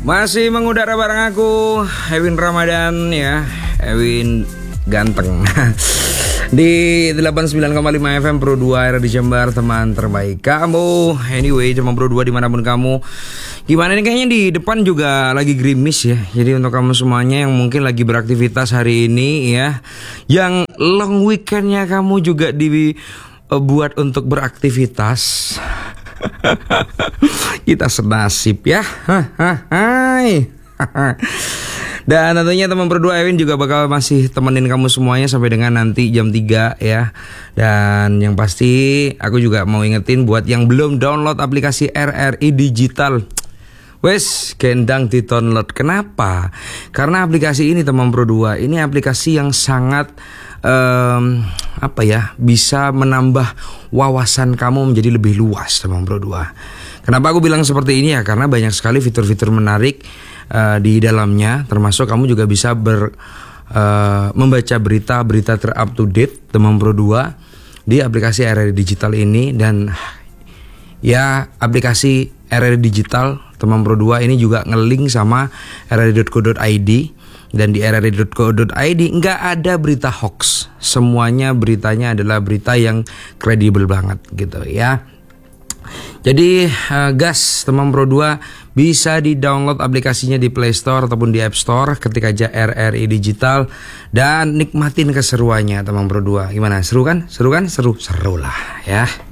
Masih mengudara bareng aku, Ewin Ramadan ya, Ewin ganteng. Di 89,5 FM Pro 2 era di Jember, teman terbaik kamu. Anyway, teman Pro 2 dimanapun kamu. Gimana nih, kayaknya di depan juga lagi gerimis ya. Jadi untuk kamu semuanya yang mungkin lagi beraktivitas hari ini ya, yang long weekendnya kamu juga dibuat untuk beraktivitas. Kita senasib ya. Hai. Dan tentunya teman berdua Ewin juga bakal masih temenin kamu semuanya sampai dengan nanti jam 3 ya. Dan yang pasti aku juga mau ingetin buat yang belum download aplikasi RRI Digital, wes gendang di download. Kenapa? Karena aplikasi ini teman Pro 2 ini aplikasi yang sangat bisa menambah wawasan kamu menjadi lebih luas teman Pro 2. Kenapa aku bilang seperti ini ya? Karena banyak sekali fitur-fitur menarik di dalamnya, termasuk kamu juga bisa membaca berita-berita ter-up to date teman Pro 2 di aplikasi RRI Digital ini. Dan ya, aplikasi RRI Digital teman Pro 2 ini juga nge-link sama rri.co.id. Dan di rri.co.id nggak ada berita hoax. Semuanya beritanya adalah berita yang kredibel banget gitu ya. Jadi gas teman Pro 2, bisa di-download aplikasinya di Play Store ataupun di App Store ketika aja RRI Digital, dan nikmatin keseruannya teman Pro 2. Gimana? Seru kan? Seru kan? Seru lah ya.